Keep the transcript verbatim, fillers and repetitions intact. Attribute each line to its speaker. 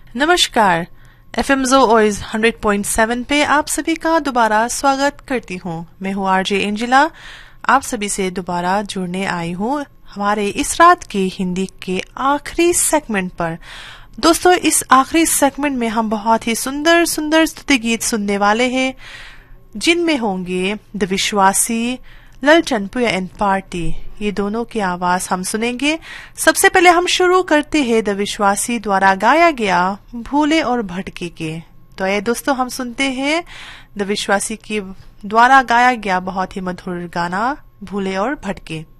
Speaker 1: नमस्कार, F M जो ooze hundred point seven पे आप सभी का दोबारा स्वागत करती हूँ। मैं हूँ आरजे एंजिला, आप सभी से दोबारा जुड़ने आई हूँ हमारे इस रात के हिंदी के आखिरी सेगमेंट पर। दोस्तों, इस आखिरी सेगमेंट में हम बहुत ही सुंदर सुंदर स्तुति गीत सुनने वाले हैं, जिनमें होंगे द विश्वासी, ललचनपुया एंड पार्टी। ये दोनों की आवाज हम सुनेंगे। सबसे पहले हम शुरू करते हैं द विश्वासी द्वारा गाया गया भूले और भटके के। तो ये दोस्तों, हम सुनते हैं द विश्वासी की द्वारा गाया गया बहुत ही मधुर गाना भूले और भटके।